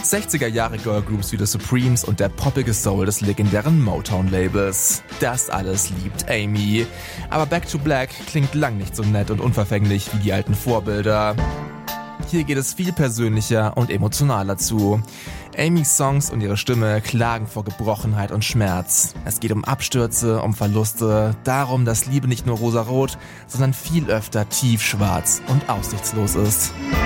60er Jahre Girlgroups wie The Supremes und der poppige Soul des legendären Motown-Labels. Das alles liebt Amy. Aber Back to Black klingt lang nicht so nett und unverfänglich wie die alten Vorbilder. Hier geht es viel persönlicher und emotionaler zu. Amys Songs und ihre Stimme klagen vor Gebrochenheit und Schmerz. Es geht um Abstürze, um Verluste, darum, dass Liebe nicht nur rosarot, sondern viel öfter tiefschwarz und aussichtslos ist.